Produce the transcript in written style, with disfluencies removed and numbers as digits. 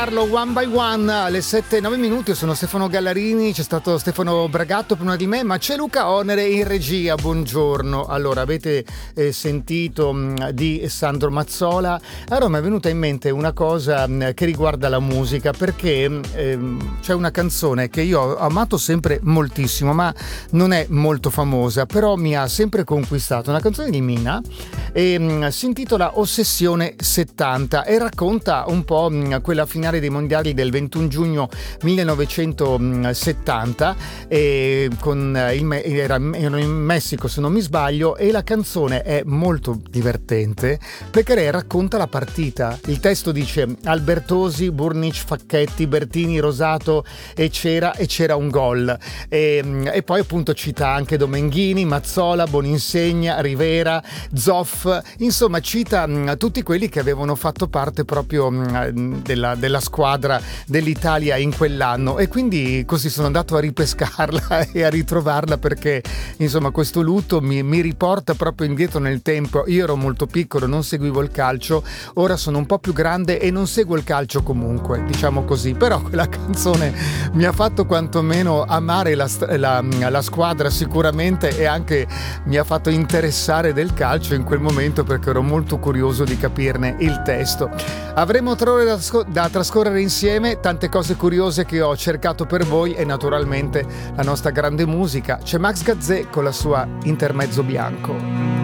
One by One alle 7:09. Io sono Stefano Gallarini, c'è stato Stefano Bragatto prima di me, ma c'è Luca Onere in regia. Buongiorno. Allora, avete sentito di Sandro Mazzola. Allora mi è venuta in mente una cosa che riguarda la musica, perché c'è una canzone che io ho amato sempre moltissimo, ma non è molto famosa, però mi ha sempre conquistato. Una canzone di Mina e si intitola Ossessione 70 e racconta un po' quella finale dei mondiali del 21 giugno 1970 e erano in Messico, se non mi sbaglio, e la canzone è molto divertente perché lei racconta la partita. Il testo dice: Albertosi, Burnic, Facchetti, Bertini, Rosato e c'era un gol, e poi appunto cita anche Domenghini, Mazzola, Boninsegna, Rivera, Zoff, insomma cita tutti quelli che avevano fatto parte proprio della squadra dell'Italia in quell'anno, e quindi così sono andato a ripescarla e a ritrovarla, perché insomma questo lutto mi riporta proprio indietro nel tempo. Io ero molto piccolo, non seguivo il calcio, ora sono un po' più grande e non seguo il calcio comunque, diciamo così, però quella canzone mi ha fatto quantomeno amare la squadra sicuramente, e anche mi ha fatto interessare del calcio in quel momento, perché ero molto curioso di capirne il testo. Avremo 3 ore da trascorrere insieme, tante cose curiose che ho cercato per voi e naturalmente la nostra grande musica. C'è Max Gazzè con la sua Intermezzo Bianco.